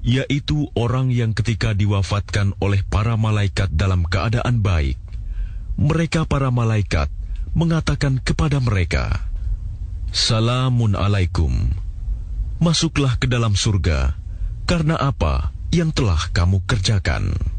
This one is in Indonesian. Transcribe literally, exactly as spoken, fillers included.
yaitu orang yang ketika diwafatkan oleh para malaikat dalam keadaan baik, mereka para malaikat mengatakan kepada mereka, "Salamun alaikum, masuklah ke dalam surga karena apa yang telah kamu kerjakan."